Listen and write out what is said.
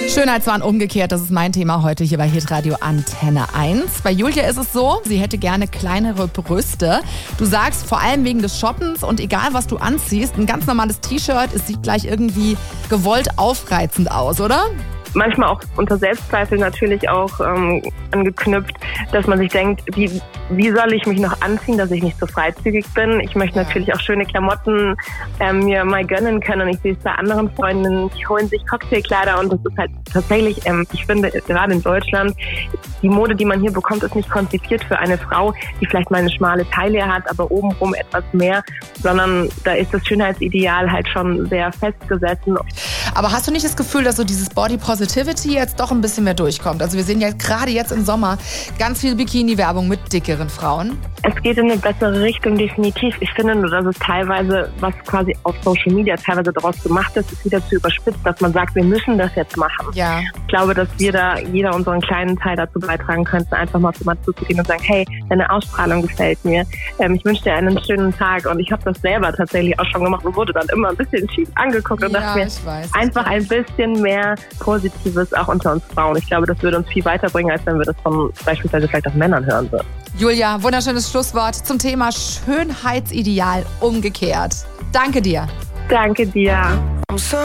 Schönheitswahn umgekehrt, das ist mein Thema heute hier bei Hitradio Antenne 1. Bei Julia ist es so, sie hätte gerne kleinere Brüste. Du sagst, vor allem wegen des Shoppens und egal was du anziehst, ein ganz normales T-Shirt, es sieht gleich irgendwie gewollt aufreizend aus, oder? Manchmal auch unter Selbstzweifel natürlich auch angeknüpft, dass man sich denkt, wie soll ich mich noch anziehen, dass ich nicht so freizügig bin. Ich möchte natürlich auch schöne Klamotten mir mal gönnen können und ich sehe es bei anderen Freundinnen, die holen sich Cocktailkleider und das ist halt tatsächlich, ich finde gerade in Deutschland, die Mode, die man hier bekommt, ist nicht konzipiert für eine Frau, die vielleicht mal eine schmale Taille hat, aber obenrum etwas mehr, sondern da ist das Schönheitsideal halt schon sehr festgesessen. Aber hast du nicht das Gefühl, dass so dieses Body Positivity jetzt doch ein bisschen mehr durchkommt? Also wir sehen ja gerade jetzt im Sommer ganz viel Bikini-Werbung mit dickeren Frauen. Es geht in eine bessere Richtung, definitiv. Ich finde nur, dass es teilweise, was quasi auf Social Media teilweise daraus gemacht ist, ist wieder zu überspitzt, dass man sagt, wir müssen das jetzt machen. Ja. Ich glaube, dass wir da jeder unseren kleinen Teil dazu beitragen könnten, einfach mal zu jemandem zuzugehen und sagen, hey, deine Ausstrahlung gefällt mir. Ich wünsche dir einen schönen Tag und ich habe das selber tatsächlich auch schon gemacht und wurde dann immer ein bisschen schief angeguckt und dachte mir, einfach ein bisschen mehr Positives auch unter uns Frauen. Ich glaube, das würde uns viel weiterbringen, als wenn wir das von beispielsweise vielleicht auch Männern hören würden. Julia, wunderschönes Schlusswort zum Thema Schönheitsideal umgekehrt. Danke dir. Danke dir.